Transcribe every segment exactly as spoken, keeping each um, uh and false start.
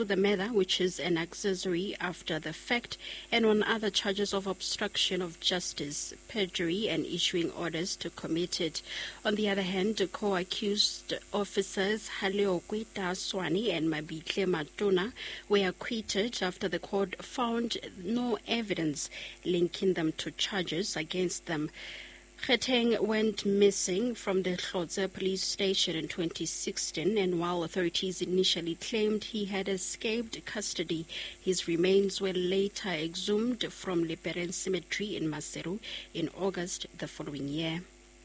through the matter, which is an accessory after the fact, and on other charges of obstruction of justice, perjury, and issuing orders to commit it. On the other hand, the co-accused officers Haleokwe Taswani and Mabitle Matuna were acquitted after the court found no evidence linking them to charges against them. Kgeteng went missing from the Hlotse police station in twenty sixteen, and while authorities initially claimed he had escaped custody, his remains were later exhumed from Leperen Cemetery in Maseru in August the following year.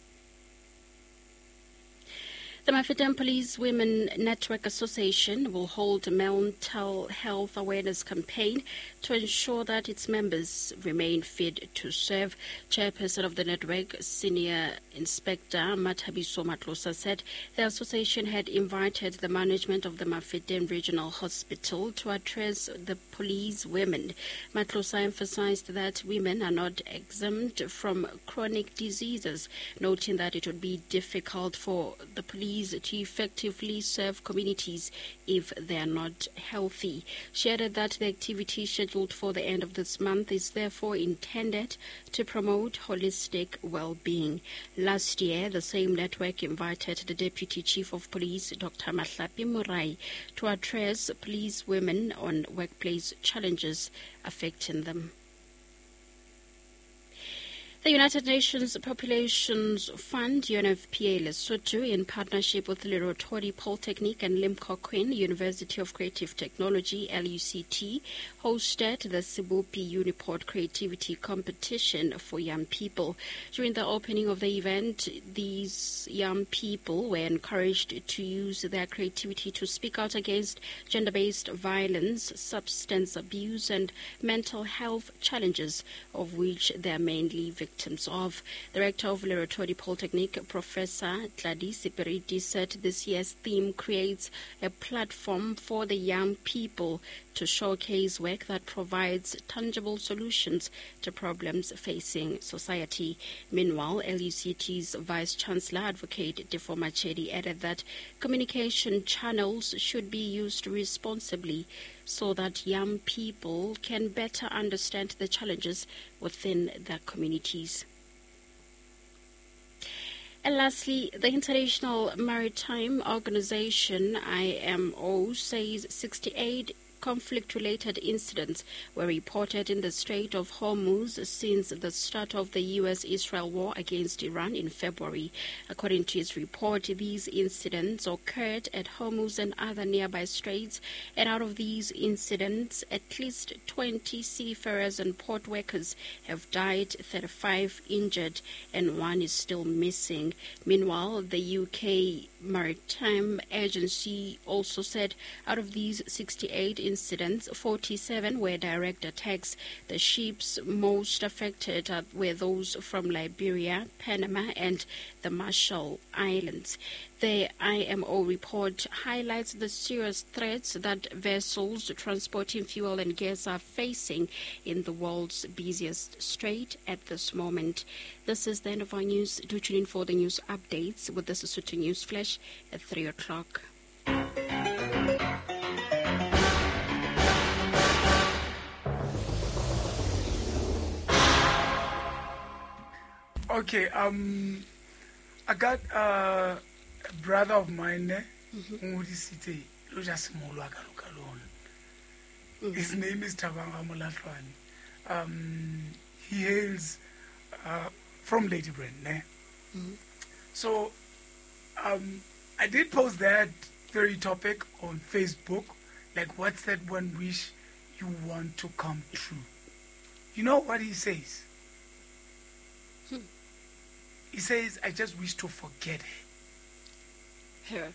The Mafetam Police Women Network Association will hold a mental health awareness campaign to ensure that its members remain fit to serve. Chairperson of the network, Senior Inspector Mathabiso Matlosa, said the association had invited the management of the Mafetam Regional Hospital to address the police women. Matlosa emphasized that women are not exempt from chronic diseases, noting that it would be difficult for the police to effectively serve communities if they are not healthy. She added that the activity scheduled for the end of this month is therefore intended to promote holistic well-being. Last year, the same network invited the Deputy Chief of Police, Doctor Mahlapi Murai, to address police women on workplace challenges affecting them. The United Nations Populations Fund, U N F P A Lesotho, in partnership with Lerotori Polytechnic and Limpopo University of Creative Technology, L U C T, hosted the Sibupi Uniport Creativity Competition for young people. During the opening of the event, these young people were encouraged to use their creativity to speak out against gender-based violence, substance abuse, and mental health challenges, of which they are mainly victims of. The rector of Lerotori Polytechnic, Professor Tladi Siperiti, said this year's theme creates a platform for the young people to showcase work that provides tangible solutions to problems facing society. Meanwhile, L U C T's Vice Chancellor, Advocate Defo Machedi, added that communication channels should be used responsibly so that young people can better understand the challenges within their communities. And lastly, the International Maritime Organization, I M O, says sixty-eight conflict-related incidents were reported in the Strait of Hormuz since the start of the U S Israel war against Iran in February. According to its report, these incidents occurred at Hormuz and other nearby straits, and out of these incidents, at least twenty seafarers and port workers have died, thirty-five injured, and one is still missing. Meanwhile, the U K Maritime Agency also said out of these sixty-eight incidents, forty-seven were direct attacks. The ships most affected were those from Liberia, Panama, and the Marshall Islands. The I M O report highlights the serious threats that vessels transporting fuel and gas are facing in the world's busiest strait at this moment. This is the end of our news. Do tune in for the news updates with the Sesotho News Flash at three o'clock. Okay, um, I got uh, a brother of mine, mm-hmm. His name is Tabanga Molatlwani. Um, he hails uh, from Lady Brand. Mm-hmm. So um, I did post that very topic on Facebook, like what's that one wish you want to come true? You know what he says? Hmm. He says, I just wish to forget her. Her.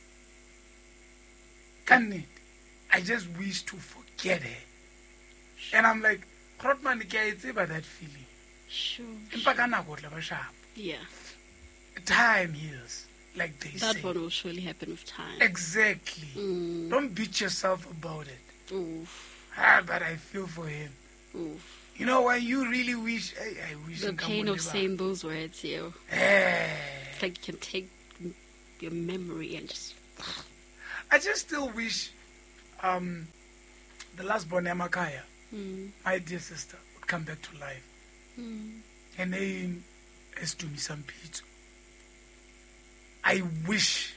Can it? I just wish to forget her. Sure. And I'm like, Krotman, it's about that feeling. Sure. sure. Yeah. Time heals, like they that say. That one will surely happen with time. Exactly. Mm. Don't beat yourself about it. Oof. Ah, but I feel for him. Oof. You know, when you really wish, I, I wish. The pain of saying those words, you. Hey. It's like you can take your memory and just. I just still wish um, the last born Emakaya, Mm. my dear sister, would come back to life. Mm. Her name is Tumi Sampitso. I wish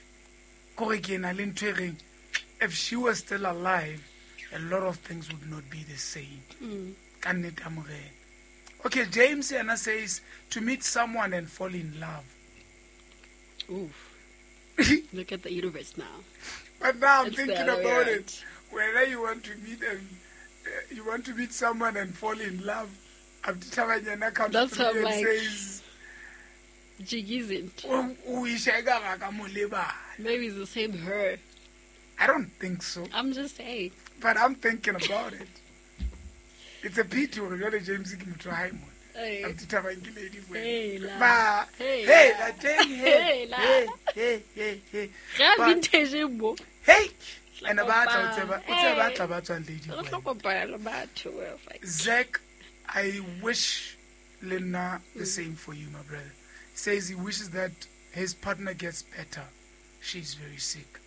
if she was still alive, a lot of things would not be the same. Mm. Okay, James Yana says to meet someone and fall in love. Oof. Look at the universe now. But now I'm It's thinking the other way about around. it. Whether you want to meet them, uh, you want to meet someone and fall in love. Abdi Tabanyana comes That's through how I'm and like- says, Jig isn't. "O- o ishega ga ka moleba." Maybe it's the same her. I don't think so, I'm just saying. but I'm thinking about it. It's a pity we're going to James Gimutro Haimon. Hey. Abdi Tabanyana Hey, la. Ba, Hey, hey, la. la teng, Hey, hey, la. hey, hey, hey, hey. Ga But- vintage mo. Hey, Like and a about bar. it's about Hey. it's about lady. Re boy. tlo kopana le batho, we're like, Zach, I wish Lena the same for you, my brother. He says he wishes that his partner gets better. She's very sick.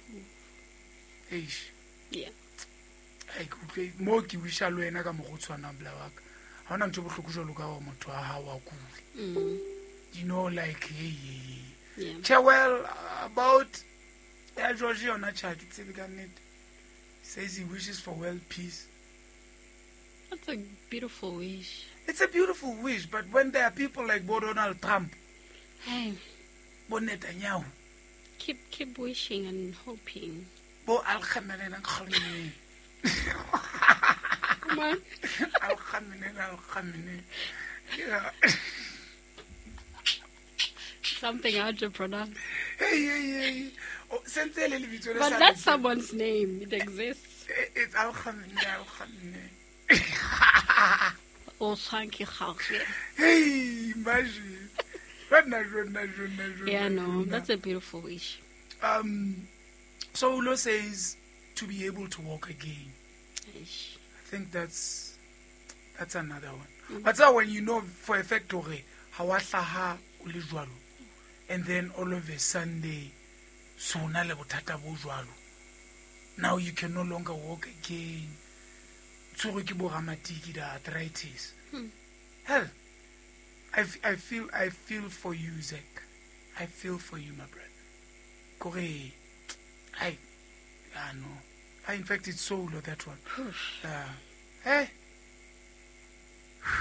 Eish. Yeah. I could mo ke wisha le wena ka mo go tshwana bla wa ka. Ha ona ntho bohloko jalo ka wa motho wa hao wa kula. Mm. You know, like hey, hey, hey. Yeah. Che, well, about yeah, Georgie on a chat, it's it. Says he wishes for world peace. That's a beautiful wish. It's a beautiful wish, but when there are people like Bo Donald Trump, Hey, Bo Netanyahu, keep keep wishing and hoping. Bo Al Khamenei and Khamenei, Come on. Al Khamenei, Al Khamenei, yeah. Something hard to pronounce. Hey, hey, hey. Oh, since a little bit, But that's someone's name. It exists. It's Al Khamenei, Al Khamenei. Oh, thank you, Khawke. Hey, imagine. Run, run, run, run, run, Yeah, run, no, run. that's a beautiful wish. Um, so Ulo says to be able to walk again. Ish. I think that's that's another one. Mm-hmm. But so when you know for a fact hore hawahlaha o le jwalo, and then all of a Sunday so na le bothata bo jwalo, now you can no longer walk again. Tshwerwe ke bo rheumatoid, the arthritis. Hmm. Hell, I, f- I feel I feel for you, Zach. I feel for you, my brother. Kore, I, I know. I, in fact, it's solo, that one. Uh, hey.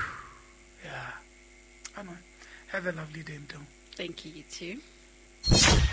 Yeah. I know. Have a lovely day, Mtom. Thank you, you too.